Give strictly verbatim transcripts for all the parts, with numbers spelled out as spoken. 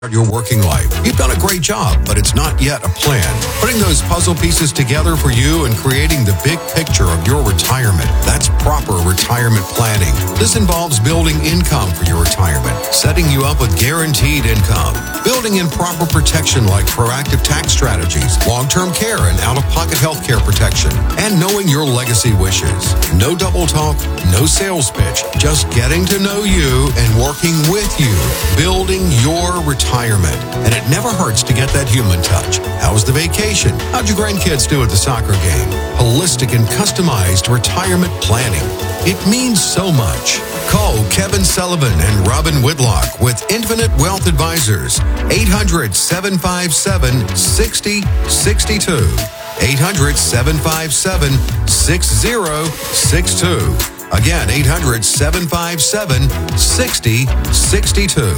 your working life. You've done a great job, but it's not yet a plan. Putting those puzzle pieces together for you and creating the big picture of your retirement. That's proper retirement planning. This involves building income for your retirement, setting you up with guaranteed income, building in proper protection like proactive tax strategies, long-term care and out-of-pocket health care protection, and knowing your legacy wishes. No double talk, no sales pitch, just getting to know you and working with you, building your retirement. And it never hurts to get that human touch. How was the vacation? How'd your grandkids do at the soccer game? Holistic and customized retirement planning. It means so much. Call Kevin Sullivan and Robin Whitlock with Infinite Wealth Advisors. eight hundred, seven five seven, six zero six two. eight hundred, seven five seven, six zero six two. Again, eight hundred, seven five seven, six zero six two.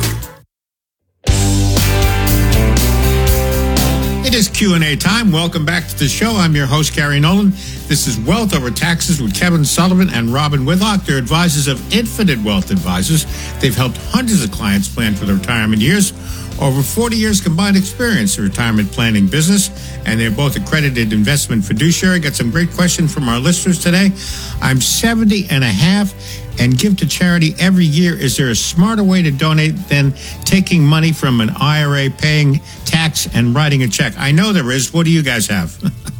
It is Q and A time. Welcome back to the show. I'm your host, Gary Nolan. This is Wealth Over Taxes with Kevin Sullivan and Robin Whitlock. They're advisors of Infinite Wealth Advisors. They've helped hundreds of clients plan for their retirement years. Over forty years combined experience in retirement planning business, and they're both accredited investment fiduciary. Got some great questions from our listeners today. I'm seventy and a half and give to charity every year. Is there a smarter way to donate than taking money from an I R A, paying tax, and writing a check? I know there is. What do you guys have?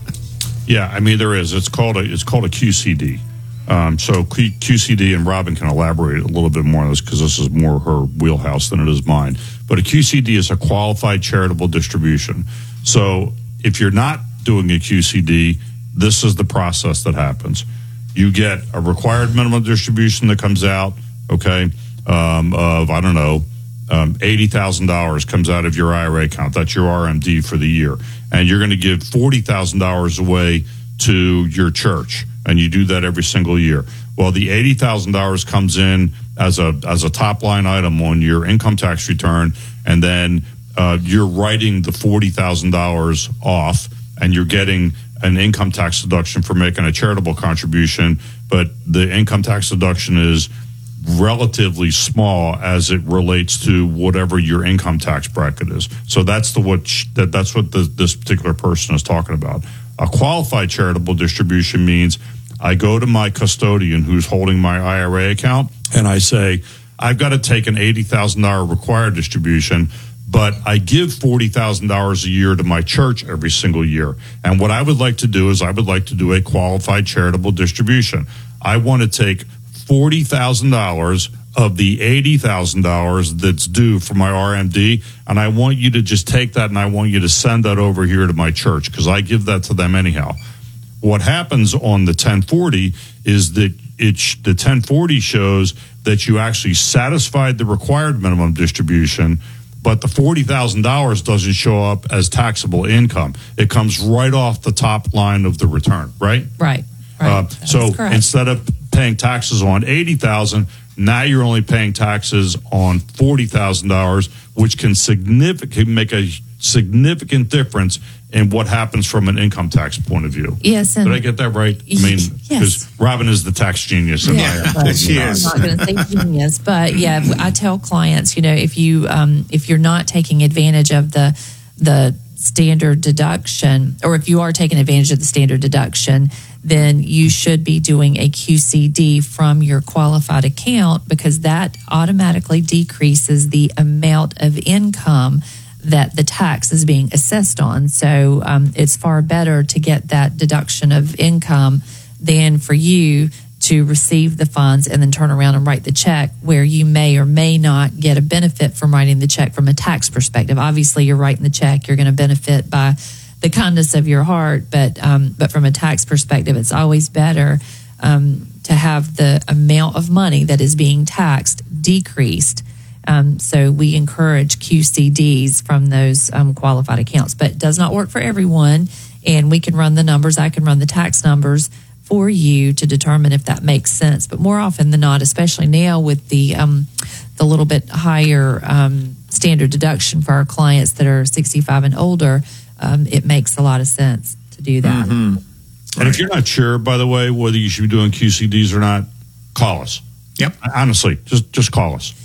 Yeah, I mean, there is. It's called a, it's called a Q C D. Um, so Q C D, and Robin can elaborate a little bit more on this because this is more her wheelhouse than it is mine. But a Q C D is a qualified charitable distribution. So if you're not doing a Q C D, this is the process that happens. You get a required minimum distribution that comes out, okay, um, of, I don't know, um, eighty thousand dollars comes out of your I R A account. That's your R M D for the year. And you're going to give forty thousand dollars away to your church. And you do that every single year. Well, the eighty thousand dollars comes in as a as a top line item on your income tax return, and then uh, you're writing the forty thousand dollars off, and you're getting an income tax deduction for making a charitable contribution. But the income tax deduction is relatively small as it relates to whatever your income tax bracket is. So that's the what sh- that that's what the, this particular person is talking about. A qualified charitable distribution means I go to my custodian who's holding my I R A account and I say, I've got to take an eighty thousand dollars required distribution, but I give forty thousand dollars a year to my church every single year. And what I would like to do is I would like to do a qualified charitable distribution. I want to take forty thousand dollars of the eighty thousand dollars that's due for my R M D, and I want you to just take that and I want you to send that over here to my church because I give that to them anyhow. What happens on the ten forty is that it sh- the ten forty shows that you actually satisfied the required minimum distribution, but the forty thousand dollars doesn't show up as taxable income. It comes right off the top line of the return, right? Right. right. Uh, so instead of paying taxes on eighty thousand dollars, now you're only paying taxes on forty thousand dollars, which can significant make a significant difference in what happens from an income tax point of view. Yes. And did I get that right? I mean, because yes. Robin is the tax genius. And yeah, I but, she is. I'm not going to say genius, but yeah, I tell clients, you know, if you um, if you're not taking advantage of the the standard deduction, or if you are taking advantage of the standard deduction, then you should be doing a Q C D from your qualified account because that automatically decreases the amount of income that the tax is being assessed on. So um, it's far better to get that deduction of income than for you to receive the funds and then turn around and write the check where you may or may not get a benefit from writing the check from a tax perspective. Obviously, you're writing the check, you're going to benefit by the kindness of your heart, but um, but from a tax perspective, it's always better um, to have the amount of money that is being taxed decreased. Um, so we encourage Q C Ds from those um, qualified accounts, but it does not work for everyone. And we can run the numbers. I can run the tax numbers for you to determine if that makes sense. But more often than not, especially now with the um, the little bit higher um, standard deduction for our clients that are sixty-five and older, um, it makes a lot of sense to do that. Mm-hmm. And if you're not sure, by the way, whether you should be doing Q C Ds or not, call us. Yep. Honestly, just just call us.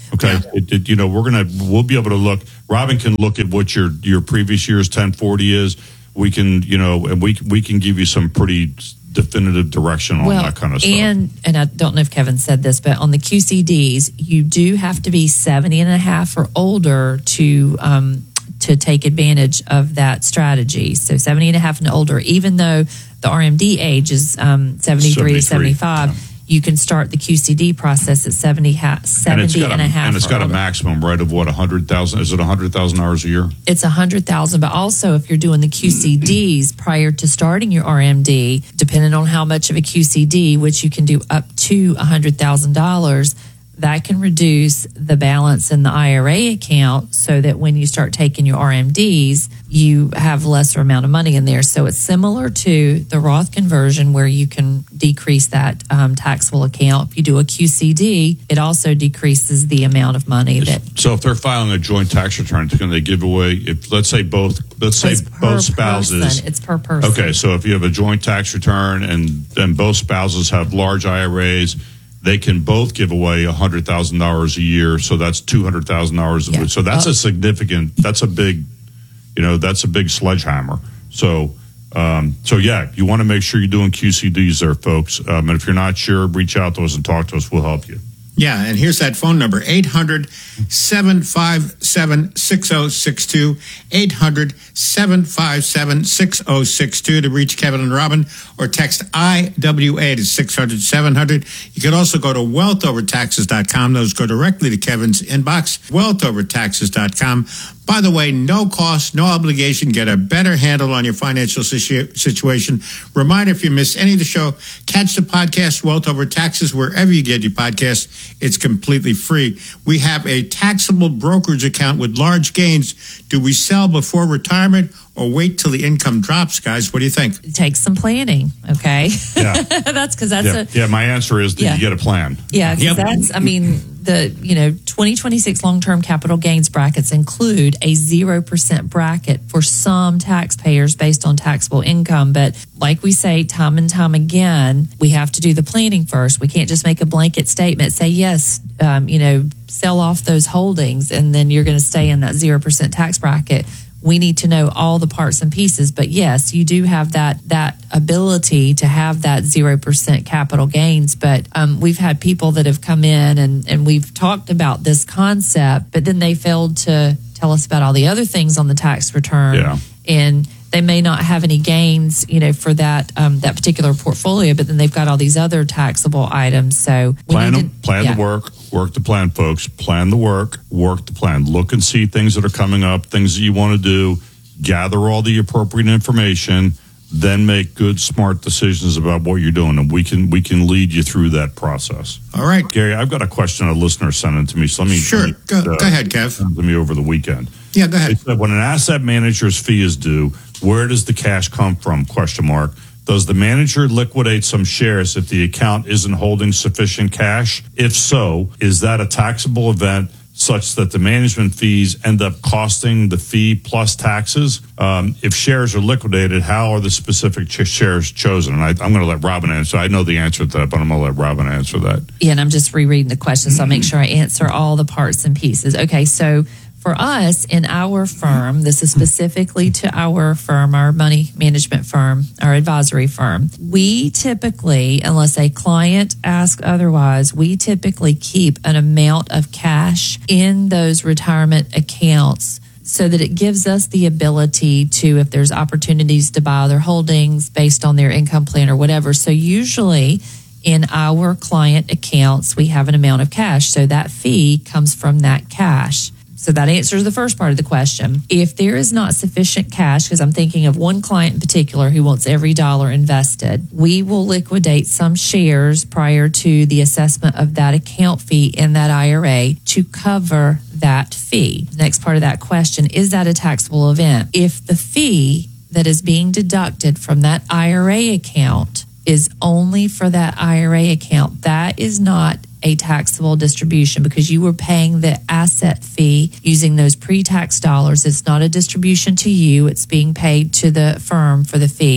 Okay, Yeah. it, it, you know we're gonna we'll be able to look. Robin can look at what your your previous year's ten forty is. We can you know and we we can give you some pretty definitive direction on well, that kind of stuff. And and I don't know if Kevin said this, but on the Q C Ds, you do have to be seventy and a half or older to um, to take advantage of that strategy. So seventy and a half and older, even though the R M D age is um, seventy-three to seventy-five. Yeah. You can start the Q C D process at seventy, ha- seventy and, it's got and a, a half. And it's got older. A maximum, right, of what, one hundred thousand? Is it one hundred thousand hours a year? It's one hundred thousand, but also if you're doing the Q C Ds prior to starting your R M D, depending on how much of a Q C D, which you can do up to one hundred thousand dollars, that can reduce the balance in the I R A account so that when you start taking your R M Ds, you have lesser amount of money in there. So it's similar to the Roth conversion where you can decrease that um, taxable account. If you do a Q C D, it also decreases the amount of money that. So if they're filing a joint tax return, can they give away, if let's say both, let's say both spouses. Person. It's per person. Okay, so if you have a joint tax return and then both spouses have large I R As, they can both give away one hundred thousand dollars a year. So that's two hundred thousand dollars. Yeah. So that's oh. a significant, that's a big, you know, that's a big sledgehammer. So, um, so yeah, you want to make sure you're doing Q C Ds there, folks. Um, and if you're not sure, reach out to us and talk to us. We'll help you. Yeah, and here's that phone number, eight hundred, seven five seven, six oh six two, eight hundred, seven five seven, six oh six two to reach Kevin and Robin, or text I W A to six hundred, seven hundred. You can also go to wealth over taxes dot com. Those go directly to Kevin's inbox, wealth over taxes dot com. By the way, no cost, no obligation. Get a better handle on your financial situ- situation. Reminder, if you miss any of the show, catch the podcast, Wealth Over Taxes, wherever you get your podcasts. It's completely free. We have a taxable brokerage account with large gains. Do we sell before retirement or wait till the income drops, guys? What do you think? It takes some planning, okay? Yeah. that's because that's yeah. a... Yeah, my answer is that yeah. you get a plan. Yeah, because yep. that's, I mean... The you know twenty twenty-six long-term capital gains brackets include a zero percent bracket for some taxpayers based on taxable income. But like we say time and time again, we have to do the planning first. We can't just make a blanket statement, say, yes, um, you know, sell off those holdings, and then you're going to stay in that zero percent tax bracket. We need to know all the parts and pieces. But yes, you do have that that ability to have that zero percent capital gains. But um, we've had people that have come in and, and we've talked about this concept, but then they failed to tell us about all the other things on the tax return. Yeah. And they may not have any gains, you know, for that um, that particular portfolio, but then they've got all these other taxable items. So we plan need them, to, plan yeah. the work, work the plan, folks. Plan the work, work the plan. Look and see things that are coming up, things that you want to do. Gather all the appropriate information, then make good, smart decisions about what you're doing, and we can we can lead you through that process. All right, Gary, I've got a question a listener sent in to me. So let me sure let me, go, uh, go ahead, Kev. Send to me over the weekend. Yeah, go ahead. They said, when an asset manager's fee is due, where does the cash come from? Question mark. Does the manager liquidate some shares if the account isn't holding sufficient cash? If so, is that a taxable event such that the management fees end up costing the fee plus taxes? Um, if shares are liquidated, how are the specific ch- shares chosen? And I, I'm going to let Robin answer. I know the answer to that, but I'm going to let Robin answer that. Yeah, and I'm just rereading the question, so I'll make sure I answer all the parts and pieces. Okay, so for us in our firm, this is specifically to our firm, our money management firm, our advisory firm. We typically, unless a client asks otherwise, we typically keep an amount of cash in those retirement accounts so that it gives us the ability to, if there's opportunities to buy other holdings based on their income plan or whatever. So usually in our client accounts, we have an amount of cash. So that fee comes from that cash. So that answers the first part of the question. If there is not sufficient cash, because I'm thinking of one client in particular who wants every dollar invested, we will liquidate some shares prior to the assessment of that account fee in that I R A to cover that fee. The next part of that question, is that a taxable event? If the fee that is being deducted from that I R A account is only for that I R A account, that is not a taxable distribution because you were paying the asset fee using those pre-tax dollars. It's not a distribution to you. It's being paid to the firm for the fee.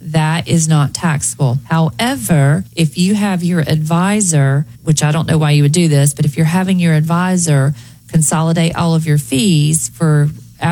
that is not taxable. However, if you have your advisor, which I don't know why you would do this, but if you're having your advisor consolidate all of your fees for